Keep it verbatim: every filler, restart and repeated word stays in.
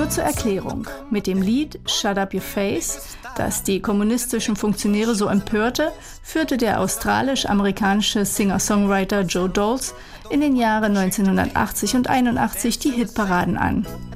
Nur zur Erklärung: Mit dem Lied Shut Up Your Face, das die kommunistischen Funktionäre so empörte, führte der australisch-amerikanische Singer-Songwriter Joe Dolls in den Jahren neunzehnhundertachtzig und einundachtzig die Hitparaden an.